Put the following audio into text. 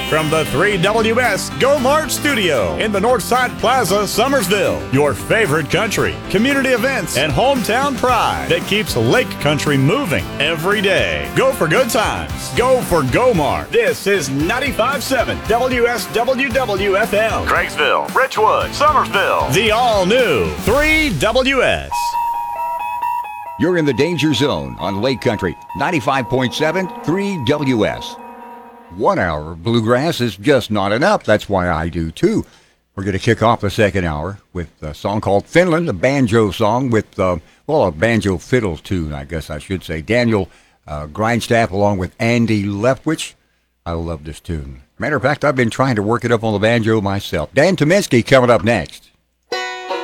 From the 3WS Go Mart Studio in the Northside Plaza, Summersville. Your favorite country, community events, and hometown pride that keeps Lake Country moving every day. Go for good times. Go for Go Mart. This is 95.7 WSWWFM. Craigsville, Richwood, Summersville. The all-new 3WS. You're in the danger zone on Lake Country, 95.7 3WS. 1 hour of bluegrass is just not enough. That's why I do too. We're going to kick off the second hour with a song called Finland, a banjo song with, a banjo fiddle tune, I guess I should say. Daniel Grindstaff along with Andy Leftwich. I love this tune. Matter of fact, I've been trying to work it up on the banjo myself. Dan Tominski coming up next.